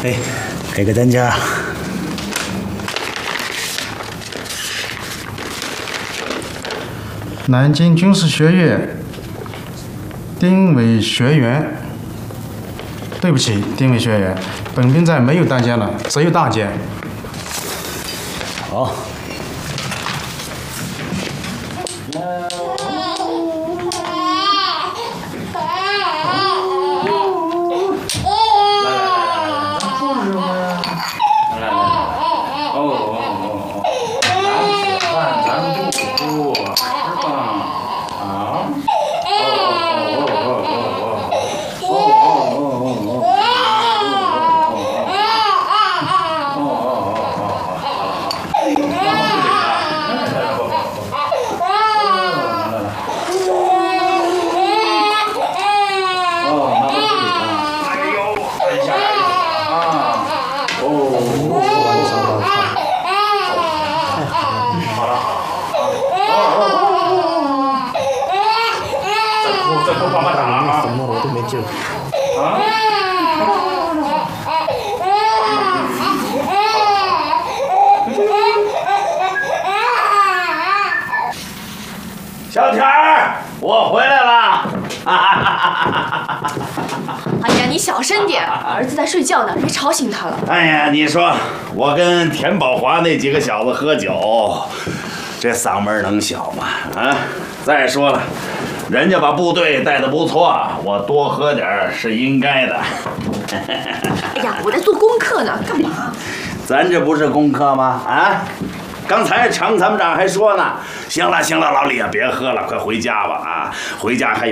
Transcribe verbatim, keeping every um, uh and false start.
哎，给个单价。 南京军事学院丁伟学员。对不起，丁伟学员，本兵站没有单间了，只有大间。 好。 小田儿，我回来了！ 哎呀，你小声点，儿子在睡觉呢，别吵醒他了。 哎呀，你说我跟田宝华那几个小子喝酒，这嗓门能小吗？啊！再说了，人家把部队带得不错，我多喝点是应该的。 哎呀，我在做功课呢，干嘛？ 咱这不是功课吗？啊！ 刚才常参谋长还说呢，行了行了，老李啊，别喝了，快回家吧啊！回家还有。